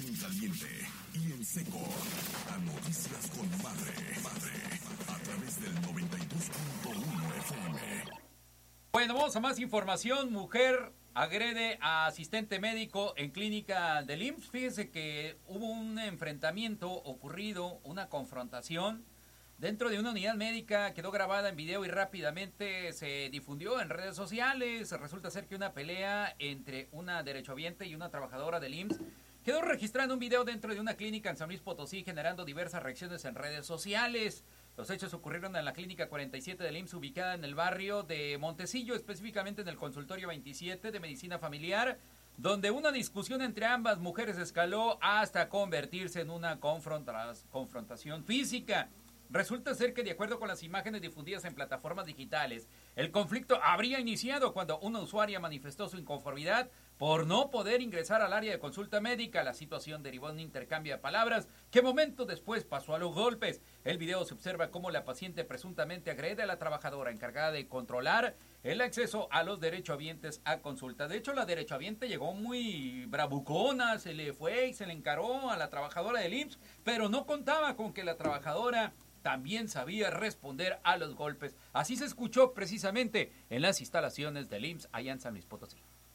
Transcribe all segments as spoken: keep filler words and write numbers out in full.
en caliente y en seco. A Noticias con Madre, Madre, a través del noventa y dos punto uno F M. Bueno, vamos a más información. Mujer agrede a asistente médico en clínica del I M S S. Fíjese que hubo un enfrentamiento ocurrido, una confrontación dentro de una unidad médica, quedó grabada en video y rápidamente se difundió en redes sociales. Resulta ser que una pelea entre una derechohabiente y una trabajadora del I M S S quedó registrada en un video dentro de una clínica en San Luis Potosí, generando diversas reacciones en redes sociales. Los hechos ocurrieron en la clínica cuarenta y siete del I M S S, ubicada en el barrio de Montecillo, específicamente en el consultorio veintisiete de medicina familiar, donde una discusión entre ambas mujeres escaló hasta convertirse en una confronta- confrontación física. Resulta ser que, de acuerdo con las imágenes difundidas en plataformas digitales, el conflicto habría iniciado cuando una usuaria manifestó su inconformidad por no poder ingresar al área de consulta médica. La situación derivó en un intercambio de palabras que momentos después pasó a los golpes. El video se observa cómo la paciente presuntamente agrede a la trabajadora encargada de controlar el acceso a los derechohabientes a consulta. De hecho, la derechohabiente llegó muy bravucona, se le fue y se le encaró a la trabajadora del I M S S, pero no contaba con que la trabajadora también sabía responder a los golpes. Así se escuchó precisamente en las instalaciones del I M S S allá en San Luis Potosí.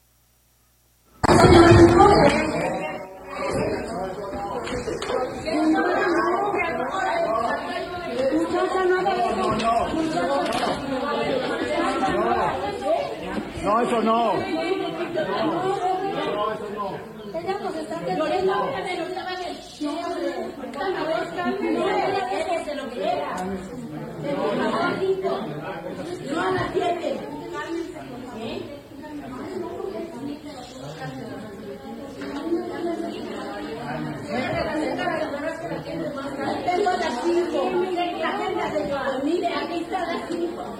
No, eso no. No, eso no. Ella pues está que no es la hora de lo que va a hacer. No a las siete. Tengo las cinco. La agenda de mire, aquí está las cinco.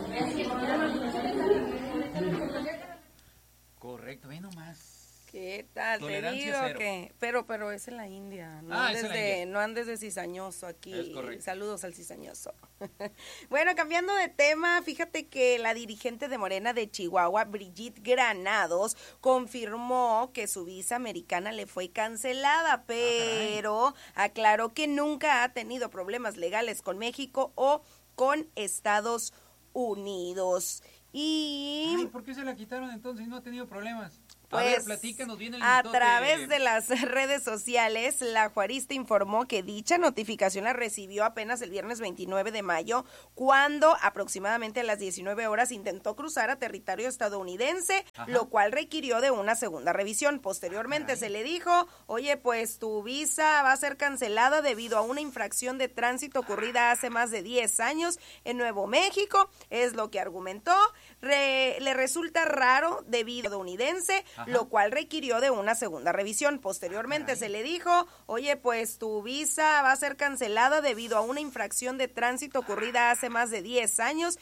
Correcto, ve nomás. ¿Qué tal? Te digo cero. que, pero, pero es en la India, no Ah, andes es en la de, India. no andes de cizañoso aquí. Es correcto. Saludos al cizañoso. Bueno, cambiando de tema, fíjate que la dirigente de Morena de Chihuahua, Brigitte Granados, confirmó que su visa americana le fue cancelada, pero ah, aclaró que nunca ha tenido problemas legales con México o con Estados Unidos. Y Ay, ¿por qué se la quitaron entonces? No ha tenido problemas. Pues, a ver, platícanos bien el a mitote. través de las redes sociales, la juarista informó que dicha notificación la recibió apenas el viernes veintinueve de mayo, cuando aproximadamente a las diecinueve horas intentó cruzar a territorio estadounidense, Ajá. lo cual requirió de una segunda revisión. Posteriormente Ay. se le dijo, oye, pues tu visa va a ser cancelada debido a una infracción de tránsito ocurrida hace más de diez años en Nuevo México, es lo que argumentó. Re, le resulta raro debido a estadounidense, Ajá. lo cual requirió de una segunda revisión. Posteriormente Ay. se le dijo, oye, pues tu visa va a ser cancelada debido a una infracción de tránsito ocurrida hace más de diez años